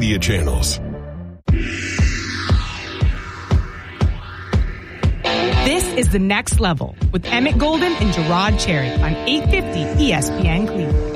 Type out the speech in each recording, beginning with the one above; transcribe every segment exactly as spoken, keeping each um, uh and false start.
media channels. This is The Next Level with Emmett Golden and Gerard Cherry on eight fifty E S P N Cleveland.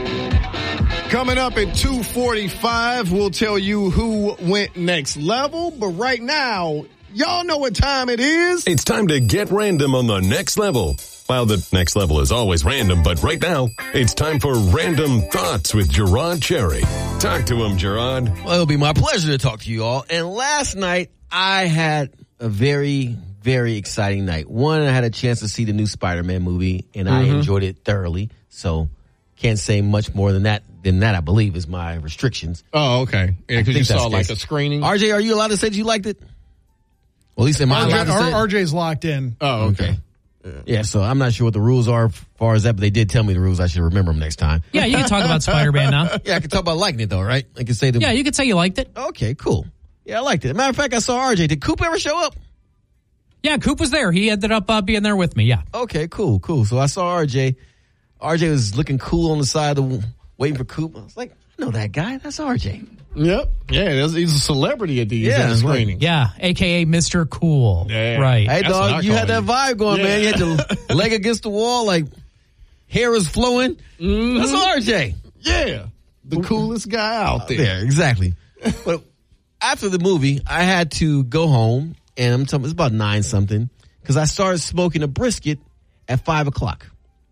Coming up at two forty-five, we'll tell you who went next level. But right now, y'all know what time it is. It's time to get random on The Next Level. Well, the next level is always random, but right now, it's time for Random Thoughts with Gerard Cherry. Talk to him, Gerard. Well, it'll be my pleasure to talk to you all. And last night, I had a very, very exciting night. One, I had a chance to see the new Spider-Man movie, and mm-hmm. I enjoyed it thoroughly. So, can't say much more than that. Than that, I believe, is my restrictions. Oh, okay. Yeah, because you saw like a screening. R J, are you allowed to say that you liked it? Well, at least am I allowed to say it? R J's locked in. Oh, okay. okay. Yeah. yeah, so I'm not sure what the rules are as far as that, but they did tell me the rules. I should remember them next time. Yeah, you can talk about Spider-Man now. Yeah, I can talk about liking it, though, right? I can say the. Yeah, you could say you liked it. Okay, cool. Yeah, I liked it. Matter of fact, I saw R J. Did Coop ever show up? Yeah, Coop was there. He ended up uh, being there with me, yeah. Okay, cool, cool. So I saw R J. R J was looking cool on the side of the, waiting for Coop. I was like, I know that guy. That's R J. Yep. Yeah, he's a celebrity at these yeah, uh, screenings. Yeah, a k a. Mister Cool. Yeah. Right. Hey, dog, you had that vibe going, yeah. man. You had your leg against the wall, like hair was flowing. Mm-hmm. That's R J. Yeah. The coolest guy out there. Yeah, exactly. But after the movie, I had to go home, and I'm talking, it's about nine something, because I started smoking a brisket at five o'clock.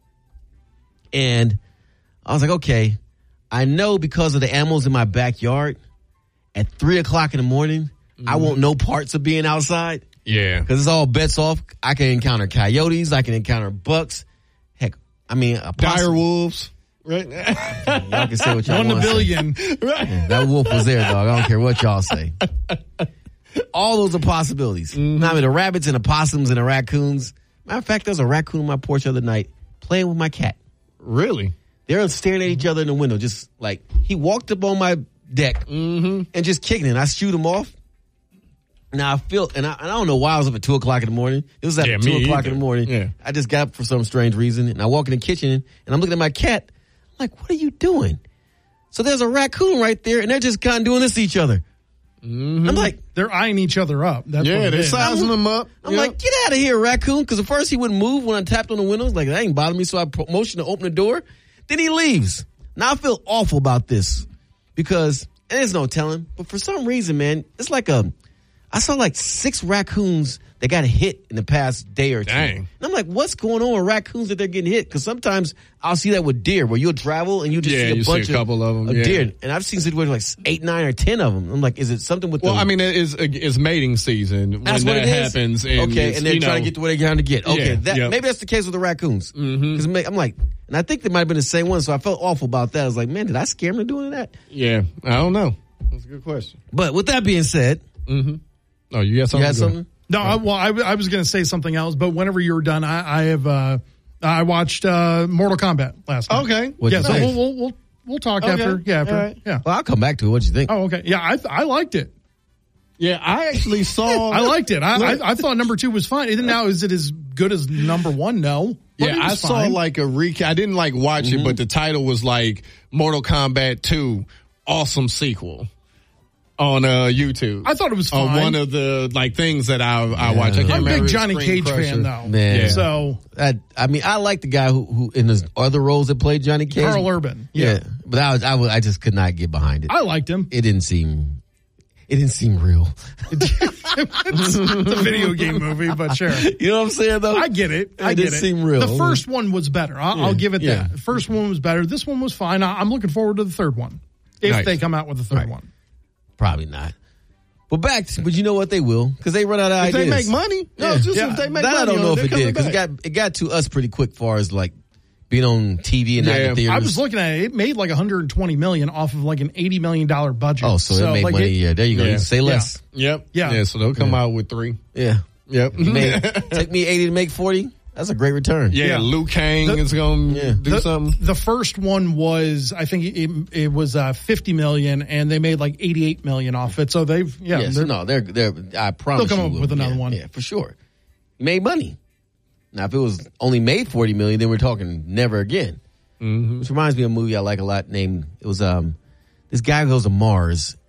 And I was like, okay, I know because of the animals in my backyard, at three o'clock in the morning, mm. I want no parts of being outside. Yeah. Because it's all bets off. I can encounter coyotes. I can encounter bucks. Heck, I mean, a dire wolves. Right. Y'all can say what y'all want. One a billion. Right. Yeah, that wolf was there, dog. I don't care what y'all say. All those are possibilities. Mm-hmm. I mean, the rabbits and the possums and the raccoons. Matter of fact, there was a raccoon on my porch the other night playing with my cat. Really? They were staring at each other in the window, just like he walked up on my deck mm-hmm. and just kicking it. I shoot him off. Now I feel, and I, and I don't know why I was up at two o'clock in the morning. It was at yeah, two o'clock either. in the morning. Yeah. I just got up for some strange reason, and I walk in the kitchen and I'm looking at my cat. I'm like, what are you doing? So there's a raccoon right there, and they're just kind of doing this to each other. Mm-hmm. I'm like, they're eyeing each other up. That's yeah, what they're is. sizing I'm, them up. I'm yep. like, get out of here, raccoon. Because at first he wouldn't move when I tapped on the windows. Like, that ain't bothering me. So I motioned to open the door. Then he leaves. Now I feel awful about this because there's no telling. But for some reason, man, it's like a, I saw like six raccoons that got hit in the past day or two. Dang. And I'm like, what's going on with raccoons that they're getting hit? Because sometimes I'll see that with deer where you'll travel and you just yeah, see a you bunch see a couple of, of, them. of Yeah. deer. And I've seen situations like eight, nine, or ten of them. I'm like, is it something with well, the... Well, I mean, it's, it's mating season when that's that what it is. happens. And okay, and they're you trying know, to get to where they're trying to get. Okay, yeah, that, yep. maybe that's the case with the raccoons. Because mm-hmm. I'm like, and I think they might have been the same one, so I felt awful about that. I was like, man, did I scare them into doing that? Yeah, I don't know. That's a good question. But with that being said... Mm-hmm. Oh, you got something? You had something? No, I, well, I, I was going to say something else, but whenever you were done, I, I have uh, I watched uh, Mortal Kombat last night. Okay. What'd yeah, you so think? we'll, we'll we'll we'll talk Okay. after. Yeah, after. Right. Yeah. Well, I'll come back to it. What'd you think? Oh, okay. Yeah, I I liked it. Yeah, I actually saw. I liked it. I, I I thought number two was fine. Even now, is it as good as number one? No. But Yeah, it was I saw fine. like a recap. I didn't like watch Mm-hmm. it, but the title was like Mortal Kombat two, awesome sequel on uh, YouTube. I thought it was fine. On one of the like things that I I Yeah. watch. I can't I'm a remember. big Johnny Screen Cage Crusher. fan, though. Man. Yeah. So I, I mean, I like the guy who, who in his other roles that played Johnny Cage. Carl Urban. Yeah. Yeah. But I, was, I, was, I just could not get behind it. I liked him. It didn't seem... It didn't seem real. It's a video game movie, but sure. You know what I'm saying, though? I get it. I It get didn't it. seem real. The first one was better. I'll, Yeah. I'll give it Yeah. that. The first one was better. This one was fine. I, I'm looking forward to the third one. If Nice. they come out with a third Right. one. Probably not. But back, to, but you know what? They will, because they run out of If ideas. they make money, no, Yeah. just Yeah. if they make that money. I don't know if they're it did, coming because it back. got, it got to us pretty quick far as like being on T V and not Yeah. in the theaters. I was looking at it. It made like one hundred twenty million dollars off of like an eighty million dollars budget. Oh, so, it made like money. it- yeah, there you go. Yeah. You say less. Yep. Yeah. Yeah. So they'll come Yeah. out with three. Yeah. Yep. Made, took me eighty to make forty. That's a great return. Yeah, Yeah. Liu Kang The- is going to Yeah. do the, something. The first one was, I think it, it was uh, fifty million, and they made like eighty-eight million off it. So they've, yeah, Yes, they're- no, they're they're. I promise They'll come you up will. with another Yeah, one. Yeah, for sure. Made money. Now, if it was only made forty million, then we're talking never again. Mm-hmm. Which reminds me of a movie I like a lot named. It was um this guy goes to Mars